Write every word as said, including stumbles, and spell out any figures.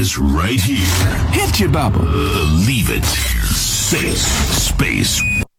is right here. Hit you, Baba. Believe it. Space. Space